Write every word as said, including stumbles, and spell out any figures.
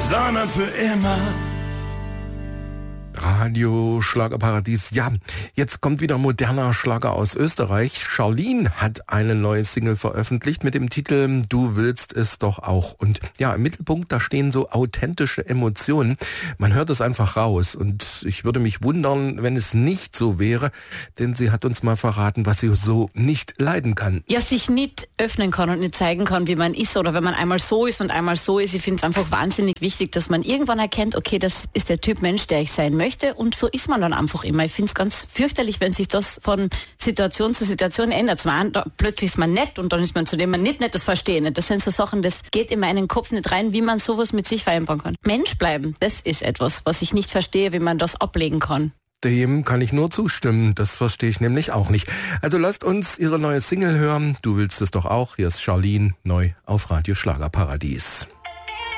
sondern für immer. Radio Schlagerparadies. Ja, jetzt kommt wieder moderner Schlager aus Österreich. Charlene hat eine neue Single veröffentlicht mit dem Titel Du willst es doch auch. Und ja, im Mittelpunkt, da stehen so authentische Emotionen. Man hört es einfach raus. Und ich würde mich wundern, wenn es nicht so wäre, denn sie hat uns mal verraten, was sie so nicht leiden kann. Ja, sich nicht öffnen kann und nicht zeigen kann, wie man ist, oder wenn man einmal so ist und einmal so ist. Ich finde es einfach wahnsinnig wichtig, dass man irgendwann erkennt, okay, das ist der Typ Mensch, der ich sein möchte. Und so ist man dann einfach immer. Ich finde es ganz fürchterlich, wenn sich das von Situation zu Situation ändert. Zum einen, da, plötzlich ist man nett und dann ist man zu dem man nicht nett, das verstehe ich nicht. Das sind so Sachen, das geht in meinen Kopf nicht rein, wie man sowas mit sich vereinbaren kann. Mensch bleiben, das ist etwas, was ich nicht verstehe, wie man das ablegen kann. Dem kann ich nur zustimmen. Das verstehe ich nämlich auch nicht. Also lasst uns ihre neue Single hören. Du willst es doch auch. Hier ist Charlene neu auf Radio Schlagerparadies.